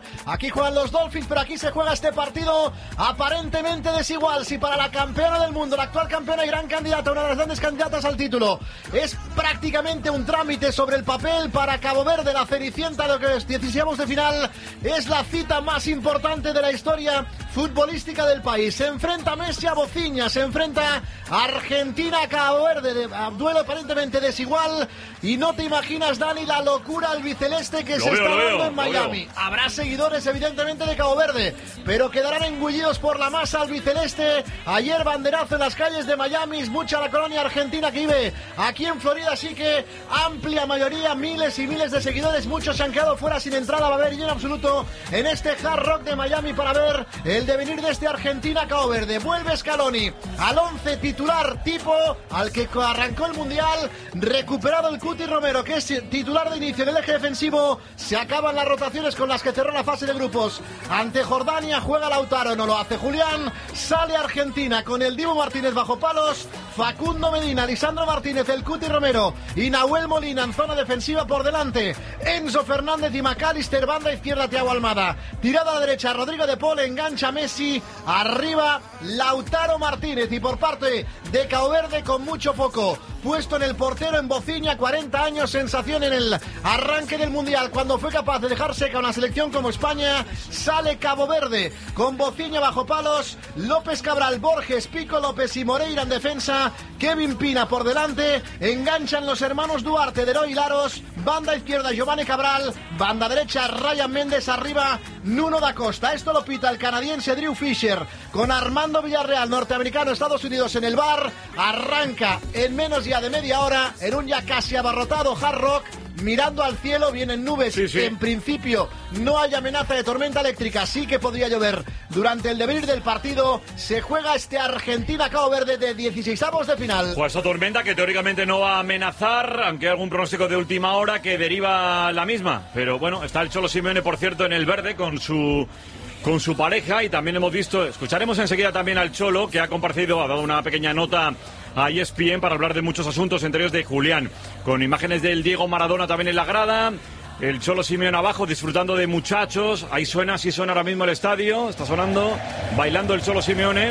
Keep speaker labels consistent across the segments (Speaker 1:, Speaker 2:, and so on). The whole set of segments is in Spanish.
Speaker 1: Aquí juegan los Dolphins, pero aquí se juega este partido aparentemente desigual. Si para la campeona del mundo, la actual campeona y gran candidata, una de las grandes candidatas al título, es prácticamente un trámite sobre el papel, para Cabo Verde, la cenicienta de lo que es 16avos de final, es la cita más importante de la historia futbolística del país. Se enfrenta Messi a Bociña, se enfrenta Argentina a Cabo Verde, duelo aparentemente desigual, y no te imaginas, Dani, la locura albiceleste que se está dando en Miami. Habrá seguidores evidentemente de Cabo Verde, pero quedarán engullidos por la masa albiceleste. Ayer banderazo en las calles de Miami, mucha la colonia argentina que vive aquí en Florida, así que amplia mayoría, miles y miles de seguidores, muchos se han quedado fuera sin entrada, va a haber lleno absoluto en este Hard Rock de Miami para ver el devenir de este Argentina-Cabo Verde. Vuelve Scaloni al 11 titular tipo al que arrancó el Mundial, recuperado el Cuti Romero, que es titular de inicio en el eje defensivo. Se acaban las rotaciones con las que cerró la fase de grupos. Ante Jordania juega Lautaro, no lo hace Julián. Sale Argentina con el Dibu Martínez bajo palos, Facundo Medina, Lisandro Martínez, el Cuti Romero y Nahuel Molina en zona defensiva por delante. Enzo Fernández y McAllister, banda izquierda Thiago Almada. Tirada a la derecha Rodrigo de Paul, engancha Messi, arriba Lautaro Martínez, y por parte de Cabo Verde con mucho foco puesto en el portero, en Bociña, 40 años, sensación en el arranque del Mundial, cuando fue capaz de dejar seca una selección como España. Sale Cabo Verde con Bociña bajo palos, López Cabral, Borges, Pico López y Moreira en defensa, Kevin Pina por delante, enganchan los hermanos Duarte, Deroy Laros, banda izquierda Giovanni Cabral, banda derecha Ryan Méndez, arriba Nuno da Costa. Esto lo pita el canadiense Drew Fisher con Armando Villarreal, norteamericano, Estados Unidos en el bar. Arranca en menos ya de media hora en un ya casi abarrotado Hard Rock. Mirando al cielo, vienen nubes. Sí. En principio no hay amenaza de tormenta eléctrica, sí que podría llover durante el devenir del partido. Se juega este Argentina-Cabo Verde de 16avos de final.
Speaker 2: Pues esa tormenta que teóricamente no va a amenazar, aunque hay algún pronóstico de última hora que deriva la misma. Pero bueno, está el Cholo Simeone, por cierto, en el verde con su pareja, y también hemos visto, escucharemos enseguida también al Cholo, que ha compartido, ha dado una pequeña nota a ESPN para hablar de muchos asuntos, entre ellos de Julián, con imágenes del Diego Maradona también en la grada, el Cholo Simeone abajo disfrutando de muchachos. Ahí suena, sí suena ahora mismo el estadio, está sonando, bailando el Cholo Simeone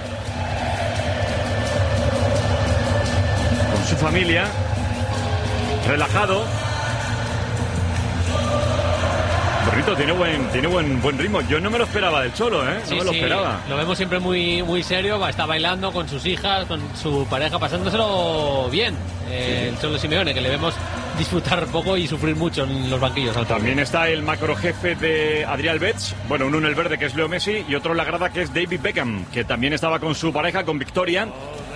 Speaker 2: con su familia, relajado. Bonito, tiene buen ritmo. Yo no me lo esperaba del Cholo, ¿eh? No me lo esperaba.
Speaker 3: Lo vemos siempre muy serio, está bailando con sus hijas, con su pareja, pasándoselo bien. El Cholo Simeone, que le vemos disfrutar poco y sufrir mucho en los banquillos.
Speaker 2: También está el macro jefe de Adrián Betts, bueno, uno en el verde que es Leo Messi y otro en la grada que es David Beckham, que también estaba con su pareja, con Victoria,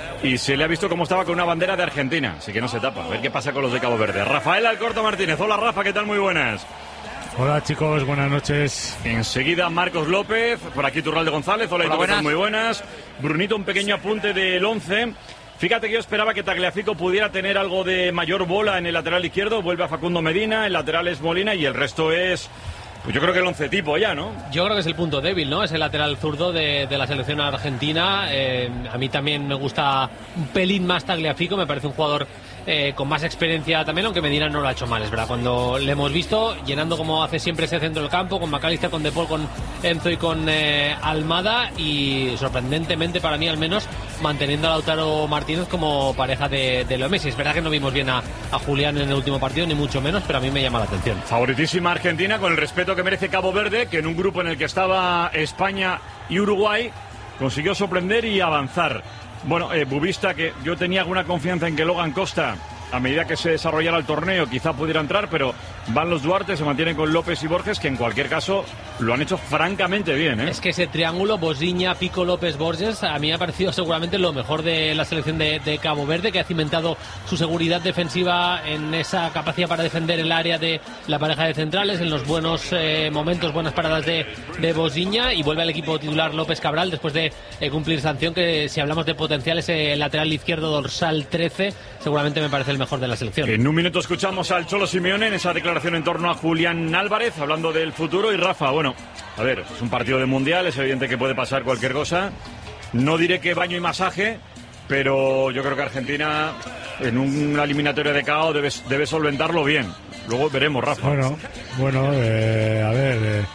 Speaker 2: y se le ha visto cómo estaba con una bandera de Argentina, así que no se tapa. A ver qué pasa con los de Cabo Verde. Rafael Alcorta Martínez. Hola, Rafa, ¿qué tal? Muy buenas.
Speaker 4: Hola chicos, buenas noches.
Speaker 2: Enseguida Marcos López, por aquí Turralde González. Hola, buenas. Muy buenas. Brunito, un pequeño apunte del 11. Fíjate que yo esperaba que Tagliafico pudiera tener algo de mayor bola en el lateral izquierdo. Vuelve a Facundo Medina, el lateral es Molina y el resto es... Pues yo creo que el 11 tipo ya, ¿no?
Speaker 3: Yo creo que es el punto débil, ¿no? Es el lateral zurdo de la selección argentina. A mí también me gusta un pelín más Tagliafico, me parece un jugador con más experiencia también, aunque Medina no lo ha hecho mal, es verdad. Cuando le hemos visto llenando como hace siempre ese centro del campo, con McAllister, con De Paul, con Enzo y con Almada, y sorprendentemente para mí al menos manteniendo a Lautaro Martínez como pareja de Leo Messi. Es verdad que no vimos bien a Julián en el último partido, ni mucho menos, pero a mí me llama la atención.
Speaker 2: Favoritísima Argentina, con el respeto que merece Cabo Verde, que en un grupo en el que estaba España y Uruguay consiguió sorprender y avanzar. Bueno, Bubista, que yo tenía alguna confianza en que Logan Costa, a medida que se desarrollara el torneo, quizá pudiera entrar, pero van los Duarte, se mantienen con López y Borges, que en cualquier caso lo han hecho francamente bien, ¿eh?
Speaker 3: Es que ese triángulo, Bociña, Pico, López, Borges, a mí me ha parecido seguramente lo mejor de la selección de Cabo Verde, que ha cimentado su seguridad defensiva en esa capacidad para defender el área de la pareja de centrales, en los buenos momentos, buenas paradas de Bociña, y vuelve al equipo titular López Cabral después de cumplir sanción, que si hablamos de potencial ese lateral izquierdo dorsal 13, seguramente me parece el mejor de la selección.
Speaker 2: En un minuto escuchamos al Cholo Simeone en esa declaración en torno a Julián Álvarez, hablando del futuro. Y Rafa, bueno, a ver, es un partido de mundial, es evidente que puede pasar cualquier cosa. No diré que baño y masaje, pero yo creo que Argentina en una eliminatoria de KO debe solventarlo bien. Luego veremos, Rafa.
Speaker 4: Bueno, a ver,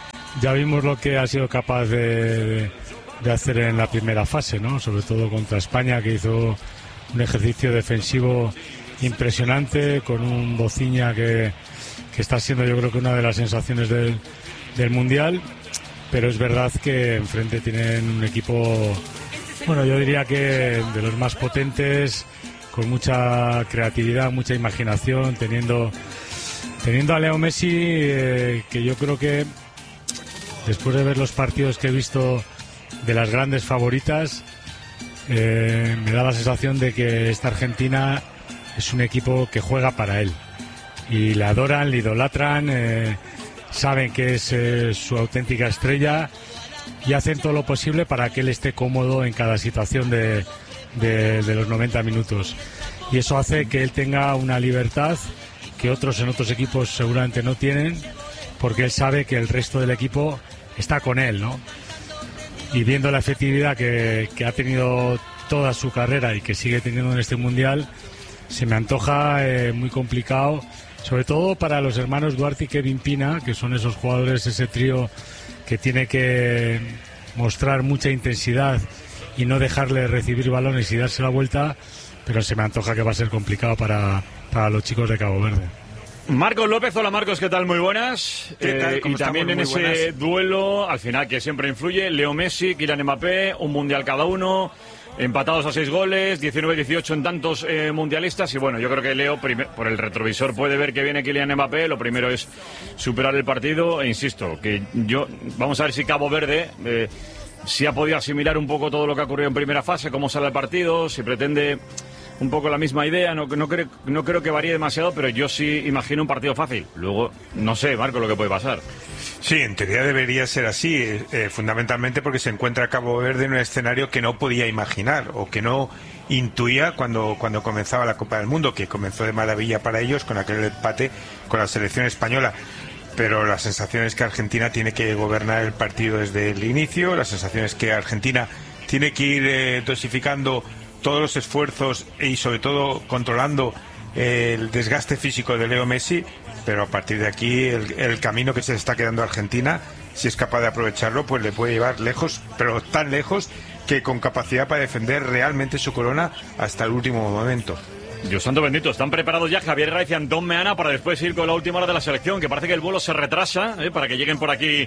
Speaker 4: ya vimos lo que ha sido capaz de hacer en la primera fase, ¿no? Sobre todo contra España, que hizo un ejercicio defensivo impresionante, con un Bociña que está siendo, yo creo, que una de las sensaciones del Mundial. Pero es verdad que enfrente tienen un equipo, bueno, yo diría que de los más potentes, con mucha creatividad, mucha imaginación, teniendo a Leo Messi, que yo creo que después de ver los partidos que he visto de las grandes favoritas, me da la sensación de que esta Argentina es un equipo que juega para él. Y le adoran, le idolatran, saben que es su auténtica estrella y hacen todo lo posible para que él esté cómodo en cada situación de los 90 minutos. Y eso hace que él tenga una libertad que otros en otros equipos seguramente no tienen, porque él sabe que el resto del equipo está con él, ¿no? Y viendo la efectividad que ha tenido toda su carrera y que sigue teniendo en este Mundial, se me antoja muy complicado, sobre todo para los hermanos Duarte y Kevin Pina, que son esos jugadores, ese trío que tiene que mostrar mucha intensidad y no dejarle recibir balones y darse la vuelta, pero se me antoja que va a ser complicado para los chicos de Cabo Verde.
Speaker 2: Marcos López, hola Marcos, ¿qué tal? Muy buenas. Y también en ese duelo, al final, que siempre influye, Leo Messi, Kylian Mbappé, un mundial cada uno, empatados a 6 goles, 19-18 en tantos mundialistas. Y bueno, yo creo que Leo, por el retrovisor, puede ver que viene Kylian Mbappé. Lo primero es superar el partido. E insisto, vamos a ver si Cabo Verde si ha podido asimilar un poco todo lo que ha ocurrido en primera fase, cómo sale el partido, si pretende un poco la misma idea. No creo que varíe demasiado, pero yo sí imagino un partido fácil. Luego, no sé, Marco, lo que puede pasar.
Speaker 5: Sí, en teoría debería ser así, fundamentalmente porque se encuentra Cabo Verde en un escenario que no podía imaginar o que no intuía cuando comenzaba la Copa del Mundo, que comenzó de maravilla para ellos con aquel empate con la selección española. Pero la sensación es que Argentina tiene que gobernar el partido desde el inicio, la sensación es que Argentina tiene que ir dosificando todos los esfuerzos y sobre todo controlando el desgaste físico de Leo Messi, pero a partir de aquí el camino que se está quedando Argentina, si es capaz de aprovecharlo, pues le puede llevar lejos, pero tan lejos que con capacidad para defender realmente su corona hasta el último momento.
Speaker 2: Dios santo bendito, están preparados ya Javier Raiz y Antón Meana para después ir con la última hora de la selección, que parece que el vuelo se retrasa para que lleguen por aquí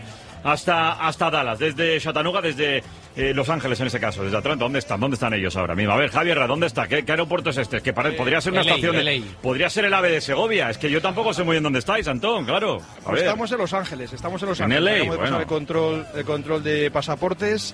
Speaker 2: hasta Dallas, desde Chattanooga, desde Los Ángeles en ese caso, desde Atlanta. ¿Dónde están ellos ahora mismo? A ver, Javier, ¿dónde está? ¿Qué aeropuerto es este? Es que podría ser una estación podría ser el AVE de Segovia. Es que yo tampoco sé muy bien dónde estáis, Antón, claro.
Speaker 6: Estamos en Los Ángeles,
Speaker 2: En LA,
Speaker 6: acabamos de pasar el control de pasaportes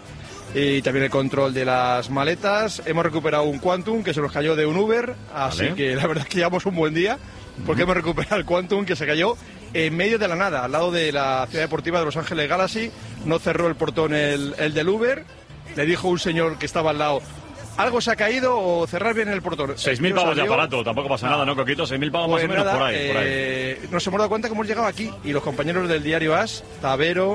Speaker 6: y también el control de las maletas. Hemos recuperado un Quantum que se nos cayó de un Uber, así que la verdad es que llevamos un buen día, porque hemos recuperado el Quantum que se cayó en medio de la nada, al lado de la ciudad deportiva de Los Ángeles Galaxy. No cerró el portón el del Uber, le dijo un señor que estaba al lado: algo se ha caído o cerrar bien el portón.
Speaker 2: 6.000 pavos de aparato, tampoco pasa nada, ¿no, Coquito? 6.000 pavos
Speaker 6: pues
Speaker 2: más o menos,
Speaker 6: nada,
Speaker 2: por ahí.
Speaker 6: Nos hemos dado cuenta que hemos llegado aquí y los compañeros del diario AS, Tavero,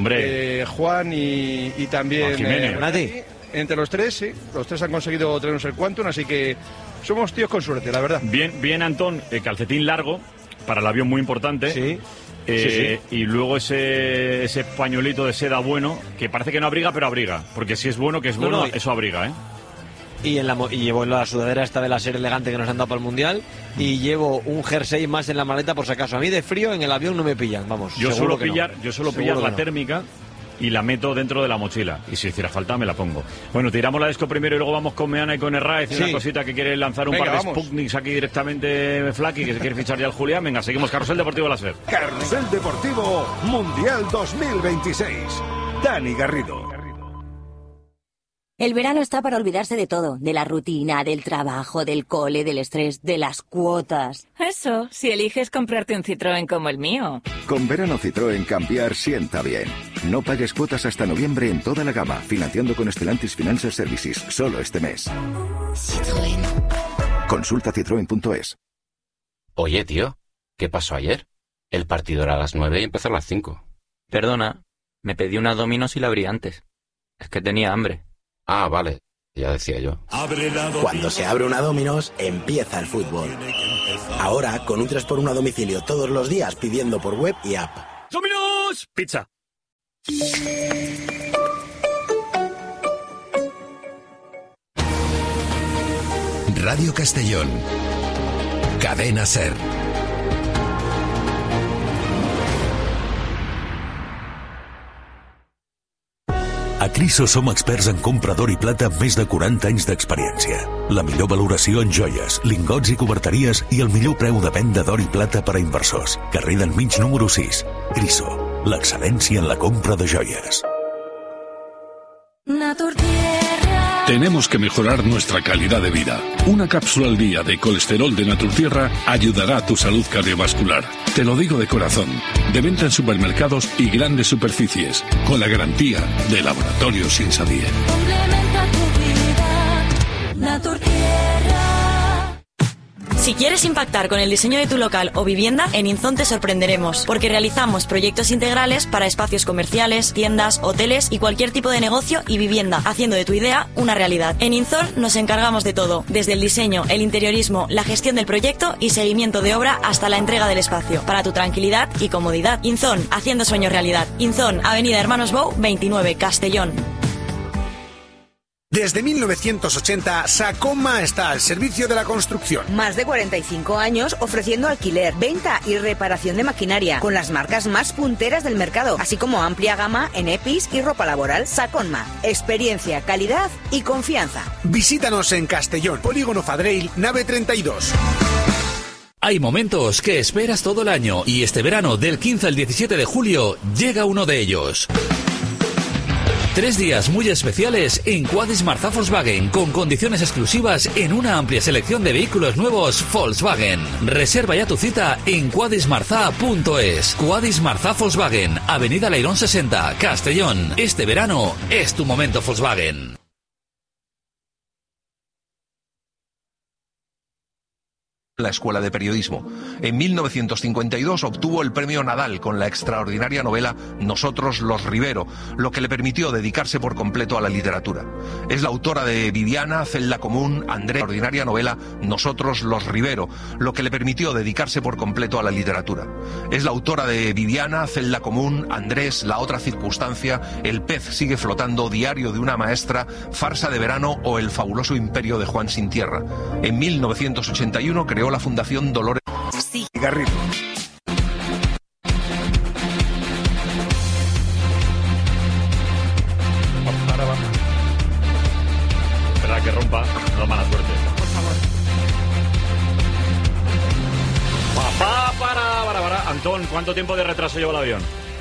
Speaker 6: Juan y también
Speaker 2: Jiménez.
Speaker 6: Entre los tres, sí, los tres han conseguido traernos el Quantum, así que somos tíos con suerte, la verdad.
Speaker 2: Bien, Antón, calcetín largo, para el avión muy importante.
Speaker 6: Sí.
Speaker 2: Y luego ese pañuelito de seda bueno, que parece que no abriga, pero abriga. Porque si es bueno, que es bueno, eso abriga, ¿eh?
Speaker 7: Y llevo la sudadera esta de la Ser Elegante que nos han dado para el Mundial, y llevo un jersey más en la maleta por si acaso. A mí de frío en el avión no me pillan, vamos.
Speaker 2: Yo suelo pillar la térmica y la meto dentro de la mochila. Y si hiciera falta, me la pongo. Bueno, tiramos la disco primero y luego vamos con Meana y con Herraiz. Una cosita que quiere lanzar un par de Sputniks aquí directamente, Flaky, que se quiere fichar ya al Julián. Venga, seguimos. Carrusel Deportivo Láser.
Speaker 8: Carrusel Deportivo Mundial 2026. Dani Garrido.
Speaker 9: El verano está para olvidarse de todo, de la rutina, del trabajo, del cole, del estrés, de las cuotas.
Speaker 10: Eso, si eliges comprarte un Citroën como el mío.
Speaker 8: Con verano Citroën cambiar sienta bien. No pagues cuotas hasta noviembre en toda la gama, financiando con Stellantis Financial Services, solo este mes. Citroën. Consulta citroen.es.
Speaker 11: Oye, tío, ¿qué pasó ayer? El partido era a las 9 y empezó a las 5.
Speaker 12: Perdona, me pedí una Domino's y la abrí antes. Es que tenía hambre.
Speaker 11: Ah, vale, ya decía yo.
Speaker 13: Cuando se abre una Domino's, empieza el fútbol. Ahora, con un 3x1 a domicilio todos los días pidiendo por web y app.
Speaker 2: ¡Domino's! Pizza.
Speaker 14: Radio Castellón. Cadena SER.
Speaker 15: A Criso som experts en compra d'or i plata amb més de 40 anys d'experiència. La millor valoració en joies, lingots i coberteries i el millor preu de venda d'or i plata per a inversors. Carrer d'Enmig número 6. Criso, l'excel·lència en la compra de joies.
Speaker 16: Tenemos que mejorar nuestra calidad de vida. Una cápsula al día de colesterol de Naturtierra ayudará a tu salud cardiovascular. Te lo digo de corazón. De venta en supermercados y grandes superficies, con la garantía de Laboratorios Insadie.
Speaker 17: Complementa tu vida, Naturtierra.
Speaker 18: Si quieres impactar con el diseño de tu local o vivienda, en Inzon te sorprenderemos, porque realizamos proyectos integrales para espacios comerciales, tiendas, hoteles y cualquier tipo de negocio y vivienda, haciendo de tu idea una realidad. En Inzon nos encargamos de todo, desde el diseño, el interiorismo, la gestión del proyecto y seguimiento de obra hasta la entrega del espacio, para tu tranquilidad y comodidad. Inzon, haciendo sueños realidad. Inzon, Avenida Hermanos Bou, 29, Castellón.
Speaker 19: Desde 1980, Sacoma está al servicio de la construcción.
Speaker 20: Más de 45 años ofreciendo alquiler, venta y reparación de maquinaria, con las marcas más punteras del mercado, así como amplia gama en EPIs y ropa laboral. Sacoma, experiencia, calidad y confianza.
Speaker 19: Visítanos en Castellón, Polígono Fadreil, nave 32.
Speaker 21: Hay momentos que esperas todo el año y este verano, del 15 al 17 de julio, llega uno de ellos. 3 días muy especiales en Quadis Marza Volkswagen, con condiciones exclusivas en una amplia selección de vehículos nuevos Volkswagen. Reserva ya tu cita en quadismarza.es. Quadis Marza Volkswagen, Avenida Leirón 60, Castellón. Este verano es tu momento Volkswagen.
Speaker 22: La Escuela de Periodismo. En 1952 obtuvo el premio Nadal con la extraordinaria novela Nosotros los Rivero, lo que le permitió dedicarse por completo a la literatura. Es la autora de Viviana, Celda Común, Andrés, extraordinaria novela Nosotros los Rivero, lo que le permitió dedicarse por completo a la literatura. Es la autora de Viviana, Celda Común, Andrés, La otra circunstancia, El pez sigue flotando, Diario de una maestra, Farsa de verano o El fabuloso imperio de Juan sin tierra. En 1981 creó la Fundación Dolores
Speaker 19: Garrido.
Speaker 2: Espera que rompa, no mala suerte.
Speaker 23: Por favor.
Speaker 2: Para. Antón, ¿cuánto tiempo de retraso lleva el avión?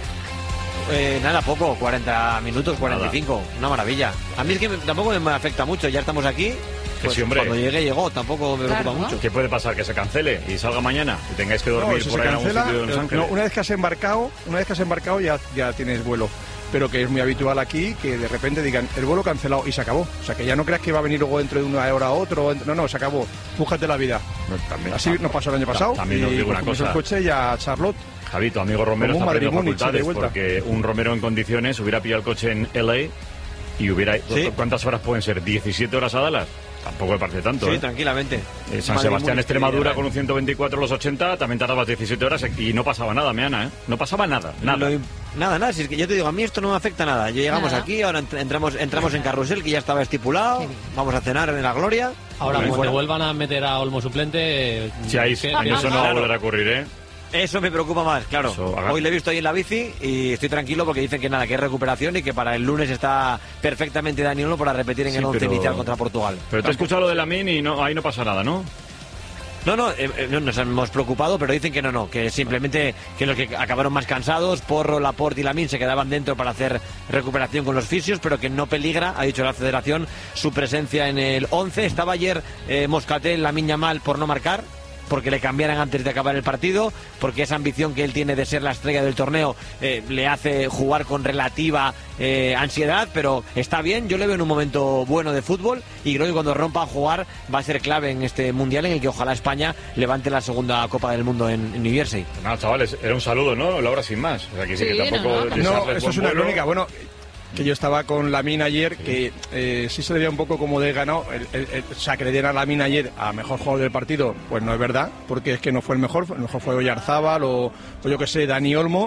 Speaker 7: Nada, poco, 40 minutos, 45, nada. Una maravilla. A mí es que tampoco me afecta mucho, ya estamos aquí. Pues
Speaker 2: sí, hombre.
Speaker 7: Cuando llegue, llegó, tampoco me preocupa mucho.
Speaker 2: ¿Qué puede pasar? ¿Que se cancele y salga mañana? ¿Y tengáis que dormir
Speaker 6: si
Speaker 2: por ahí
Speaker 6: cancela,
Speaker 2: en algún sitio de Los Ángeles?
Speaker 6: No, una vez que has embarcado ya tienes vuelo. Pero que es muy habitual aquí que de repente digan el vuelo cancelado y se acabó. O sea, que ya no creas que va a venir luego dentro de una hora a otro. No, se acabó. Búscate la vida.
Speaker 2: También,
Speaker 6: así nos pasó el año pasado.
Speaker 2: También os digo una cosa.
Speaker 6: El coche ya Charlotte.
Speaker 2: Javi, tu amigo Romero está perdiendo facultades porque un Romero en condiciones hubiera pillado el coche en LA y hubiera... ¿Sí? ¿Cuántas horas pueden ser? ¿17 horas a Dallas? Tampoco me parece tanto.
Speaker 7: Sí, tranquilamente.
Speaker 2: San Sebastián, Extremadura, con un 124 los 80, también tardabas 17 horas y no pasaba nada, Meana, ¿eh? No pasaba nada.
Speaker 7: Nada, si es que yo te digo, a mí esto no me afecta nada. Llegamos aquí, ahora entramos en Carrusel, que ya estaba estipulado, vamos a cenar en la Gloria.
Speaker 3: Ahora, cuando vuelvan a meter a Olmo suplente...
Speaker 2: Sí, ahí eso no va a volver a ocurrir, ¿eh?
Speaker 7: Eso me preocupa más, claro. Hoy le he visto ahí en la bici y estoy tranquilo porque dicen que nada, que es recuperación y que para el lunes está perfectamente Dani Olmo para repetir en el 11 inicial contra Portugal.
Speaker 2: Pero te he escuchado lo de Lamine y ahí no pasa nada, ¿no?
Speaker 7: No, nos hemos preocupado, pero dicen que no, que simplemente que los que acabaron más cansados, Porro, Laporte y Lamine, se quedaban dentro para hacer recuperación con los fisios, pero que no peligra, ha dicho la Federación, su presencia en el 11. Estaba ayer Moscatel, Lamine Yamal por no marcar, porque le cambiaran antes de acabar el partido, porque esa ambición que él tiene de ser la estrella del torneo le hace jugar con relativa ansiedad, pero está bien, yo le veo en un momento bueno de fútbol y creo que cuando rompa a jugar va a ser clave en este Mundial en el que ojalá España levante la segunda Copa del Mundo en New Jersey.
Speaker 2: No, chavales, era un saludo, ¿no? Laura sin más. O sea, que sí, que tampoco...
Speaker 6: No, eso es una crónica, bueno... Que yo estaba con Lamine ayer, que sí se le veía un poco como de ganado. O sea, que le dieran a Lamine ayer a mejor jugador del partido, pues no es verdad, porque es que no fue el mejor fue Oyarzábal o yo que sé, Dani Olmo.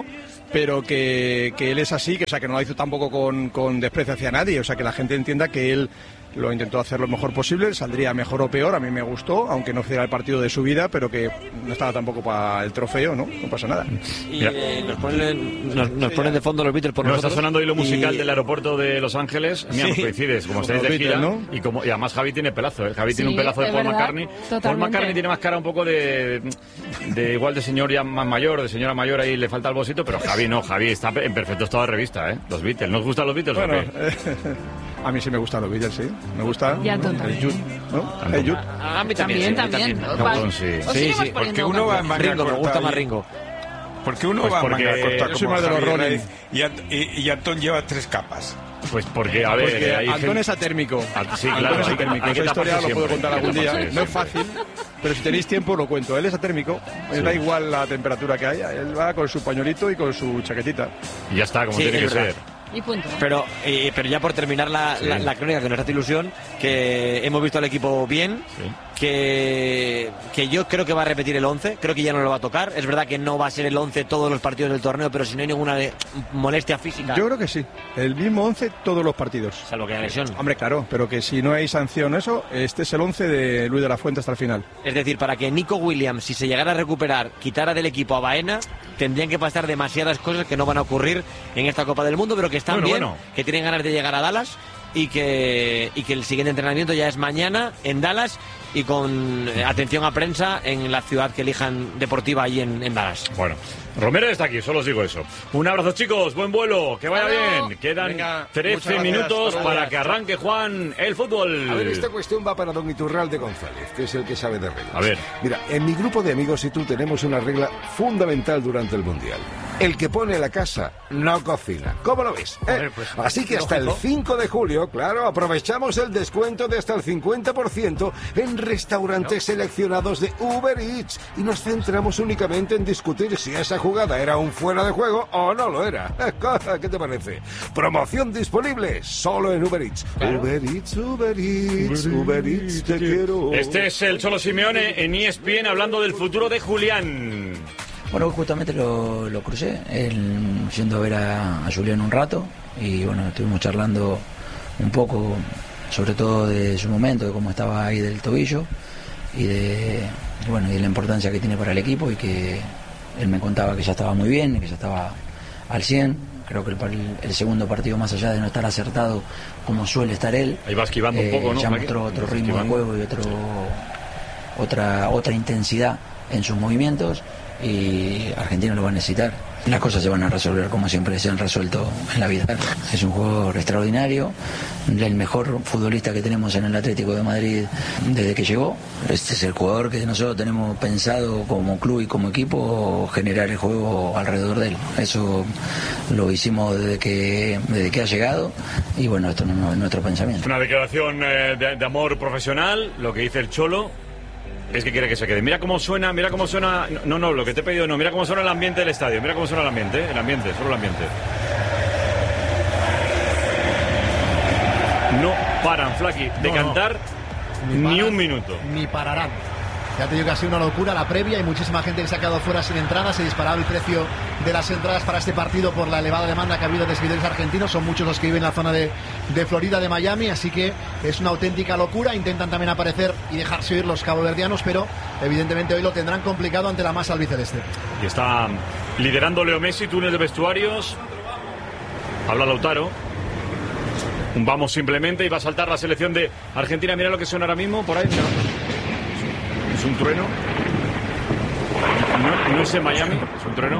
Speaker 6: pero que él es así, que no lo hizo tampoco con desprecio hacia nadie, o sea, que la gente entienda que él lo intentó hacer lo mejor posible, saldría mejor o peor, a mí me gustó, aunque no fuera el partido de su vida, pero que no estaba tampoco para el trofeo, ¿no? No pasa nada.
Speaker 7: Y nos ponen de fondo los Beatles por nosotros.
Speaker 2: Está sonando hilo musical del aeropuerto de Los Ángeles. Mira, sí, coincides, como estáis de gira, ¿no? Y además Javi tiene pelazo, ¿eh? Javi tiene un pelazo de Paul McCartney. Totalmente. Paul McCartney tiene más cara un poco de igual de señor ya más mayor, de señora mayor, ahí le falta el bolsito, pero Javi no, Javi está en perfecto estado de revista, ¿eh? Los Beatles. ¿Nos gustan los Beatles?
Speaker 6: Bueno, a mí sí me gustan los Beatles, sí. Me gusta el Jude, ¿no? El Jude.
Speaker 7: A mí también. También.
Speaker 5: Sí. Porque uno va en manga
Speaker 7: Ringo,
Speaker 5: corta.
Speaker 7: Me gusta más Ringo.
Speaker 5: Porque uno va en manga corta,
Speaker 6: yo soy más de los Rolling.
Speaker 5: Y Antón lleva 3 capas.
Speaker 2: Pues porque, a ver...
Speaker 6: Porque Antón es atérmico.
Speaker 2: Sí, claro.
Speaker 6: Antón es atérmico. Esa historia lo puedo contar algún día. No es fácil, pero si tenéis tiempo lo cuento. Él es atérmico. Sí. Da igual la temperatura que haya. Él va con su pañuelito y con su chaquetita.
Speaker 2: Y ya está, como tiene que ser.
Speaker 1: Y punto.
Speaker 7: Pero ya por terminar la crónica, que nos hace ilusión, que hemos visto al equipo bien, que yo creo que va a repetir el 11, creo que ya no lo va a tocar. Es verdad que no va a ser el 11 todos los partidos del torneo, pero si no hay ninguna molestia física.
Speaker 6: Yo creo que sí, el mismo 11 todos los partidos.
Speaker 7: Salvo que haya lesión.
Speaker 6: Hombre, claro, pero que si no hay sanción o eso, este es el 11 de Luis de la Fuente hasta el final.
Speaker 7: Es decir, para que Nico Williams, si se llegara a recuperar, quitara del equipo a Baena, tendrían que pasar demasiadas cosas que no van a ocurrir en esta Copa del Mundo, pero que están bien, que tienen ganas de llegar a Dallas y que el siguiente entrenamiento ya es mañana en Dallas y con atención a prensa en la ciudad que elijan deportiva allí en Dallas.
Speaker 2: Bueno, Romero está aquí, solo os digo eso. Un abrazo, chicos, buen vuelo, que vaya bien. Quedan 13 minutos para que arranque, Juan, el fútbol.
Speaker 4: A ver, esta cuestión va para don Iturralde González, que es el que sabe de reglas.
Speaker 2: A ver.
Speaker 4: Mira, en mi grupo de amigos y tú tenemos una regla fundamental durante el Mundial. El que pone la casa no cocina. ¿Cómo lo ves?
Speaker 2: Ver, pues,
Speaker 4: así que hasta el 5 de julio, claro, aprovechamos el descuento de hasta el 50% en restaurantes seleccionados de Uber Eats y nos centramos únicamente en discutir si esa jugada era un fuera de juego o no lo era. ¿Qué te parece? Promoción disponible solo en Uber Eats. Claro. Uber Eats, Uber Eats, Uber Eats, te quiero.
Speaker 2: Este es el Cholo Simeone en ESPN hablando del futuro de Julián.
Speaker 23: Bueno, justamente lo crucé, yendo a ver a Julián un rato y bueno, estuvimos charlando un poco, sobre todo de su momento, de cómo estaba ahí del tobillo y de la importancia que tiene para el equipo y que él me contaba que ya estaba muy bien y que ya estaba al 100. Creo que el segundo partido, más allá de no estar acertado como suele estar él,
Speaker 2: ahí va esquivando un poco, ¿no?
Speaker 23: Ya mostró otro ritmo de juego y otra intensidad en sus movimientos. Y Argentina lo va a necesitar. Las cosas se van a resolver como siempre se han resuelto en la vida. Es un jugador extraordinario, el mejor futbolista que tenemos en el Atlético de Madrid desde que llegó. Este es el jugador que nosotros tenemos pensado como club y como equipo generar el juego alrededor de él. Eso lo hicimos desde que ha llegado y bueno, esto no es nuestro pensamiento.
Speaker 2: Una declaración de amor profesional, lo que dice el Cholo. Es que quiere que se quede. Mira cómo suena. No, lo que te he pedido no. Mira cómo suena el ambiente del estadio. Mira cómo suena el ambiente, solo el ambiente. No paran, Flaky, de cantar ni un minuto.
Speaker 24: Ni pararán. Ya te digo que ha sido una locura la previa y muchísima gente que se ha quedado fuera sin entradas. Se disparaba el precio de las entradas para este partido por la elevada demanda que ha habido de seguidores argentinos. Son muchos los que viven en la zona de Florida, de Miami, así que es una auténtica locura. Intentan también aparecer y dejarse oír los caboverdianos, pero evidentemente hoy lo tendrán complicado ante la masa albiceleste.
Speaker 2: Y está liderando Leo Messi, túnel de vestuarios. Habla Lautaro. Vamos simplemente y va a saltar la selección de Argentina. Mira lo que suena ahora mismo por ahí. Mira. Es un trueno. No es en Miami, es un trueno.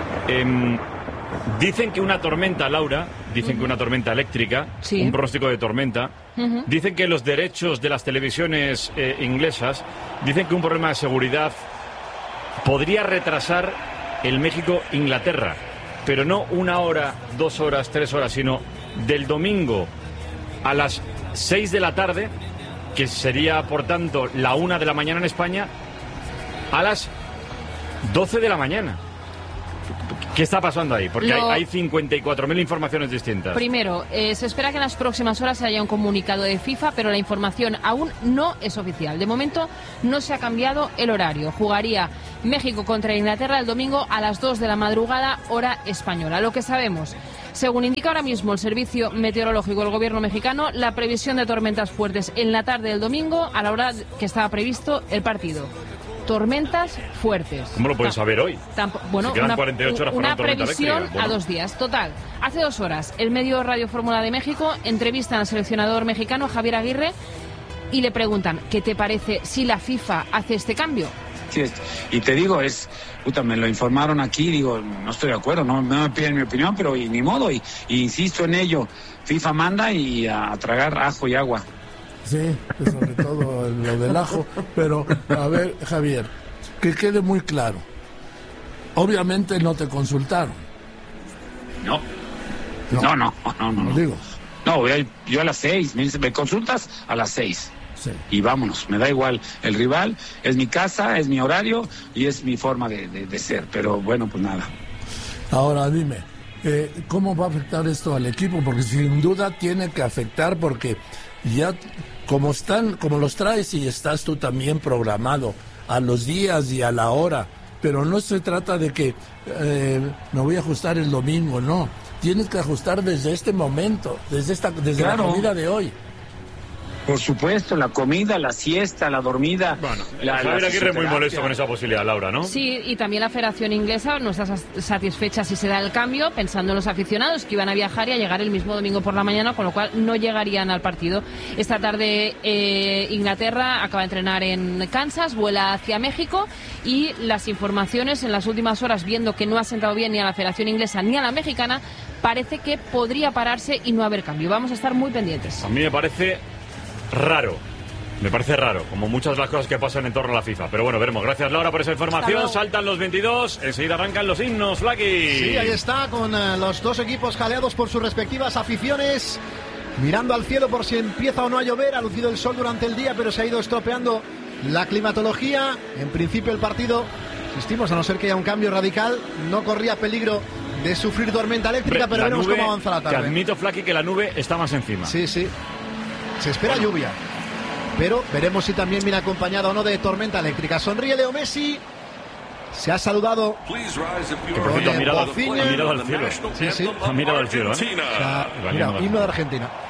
Speaker 2: Dicen que una tormenta, Laura, dicen que una tormenta eléctrica, un pronóstico de tormenta. Dicen que los derechos de las televisiones inglesas, dicen que un problema de seguridad podría retrasar el México-Inglaterra, pero no 1 hora, 2 horas, 3 horas, sino del domingo a las 6 de la tarde, que sería, por tanto, la 1 de la mañana en España, a las 12 de la mañana. ¿Qué está pasando ahí? Porque hay 54.000 informaciones distintas.
Speaker 1: Primero, se espera que en las próximas horas haya un comunicado de FIFA, pero la información aún no es oficial. De momento no se ha cambiado el horario. Jugaría México contra Inglaterra el domingo a las 2 de la madrugada, hora española. Lo que sabemos, según indica ahora mismo el Servicio Meteorológico del Gobierno mexicano, la previsión de tormentas fuertes en la tarde del domingo a la hora que estaba previsto el partido. Tormentas fuertes.
Speaker 2: ¿Cómo lo puedes saber hoy?
Speaker 1: Bueno,
Speaker 2: si quedan 48 horas para
Speaker 1: una previsión a 2 días. Total, hace 2 horas, el medio Radio Fórmula de México entrevistan al seleccionador mexicano Javier Aguirre y le preguntan, ¿qué te parece si la FIFA hace este cambio?
Speaker 8: Sí, y te digo, me lo informaron aquí, digo, no estoy de acuerdo, no me piden mi opinión, pero ni modo, y insisto en ello, FIFA manda y a tragar ajo y agua.
Speaker 9: Sí, sobre todo lo del ajo, pero a ver, Javier, que quede muy claro, obviamente no te consultaron.
Speaker 8: No.
Speaker 9: Digo.
Speaker 8: No, yo a las 6, me consultas a las 6. Sí. Y vámonos, me da igual, el rival es mi casa, es mi horario y es mi forma de ser, pero bueno, pues nada.
Speaker 9: Ahora dime, ¿cómo va a afectar esto al equipo? Porque sin duda tiene que afectar, porque ya como los traes y estás tú también programado a los días y a la hora, pero no se trata de que me voy a ajustar el domingo, no, tienes que ajustar desde este momento, desde claro. La comida de hoy.
Speaker 8: Por supuesto, la comida, la siesta, la dormida.
Speaker 2: Bueno, Javier Aguirre muy molesto con esa posibilidad, Laura, ¿no?
Speaker 1: Sí, y también la Federación Inglesa no está satisfecha si se da el cambio, pensando en los aficionados que iban a viajar y a llegar el mismo domingo por la mañana, con lo cual no llegarían al partido. Esta tarde Inglaterra acaba de entrenar en Kansas, vuela hacia México, y las informaciones en las últimas horas, viendo que no ha sentado bien ni a la Federación Inglesa ni a la mexicana, parece que podría pararse y no haber cambio. Vamos a estar muy pendientes.
Speaker 2: A mí me parece raro, como muchas de las cosas que pasan en torno a la FIFA. Pero bueno, veremos. Gracias, Laura, por esa información. Saltan los 22, enseguida arrancan los himnos, Flaky.
Speaker 24: Sí, ahí está, con los dos equipos jaleados por sus respectivas aficiones, mirando al cielo por si empieza o no a llover. Ha lucido el sol durante el día, pero se ha ido estropeando la climatología. En principio el partido, insistimos, a no ser que haya un cambio radical, no corría peligro de sufrir tormenta eléctrica, pero veremos cómo avanza la tarde.
Speaker 2: Te admito, Flaky, que la nube está más encima.
Speaker 24: Sí. Se espera lluvia, pero veremos si también viene acompañada o no de tormenta eléctrica. Sonríe Leo Messi, se ha saludado.
Speaker 2: Que por cierto ha mirado al cielo.
Speaker 24: Sí.
Speaker 2: Ha mirado al cielo,
Speaker 24: Mira, himno de Argentina.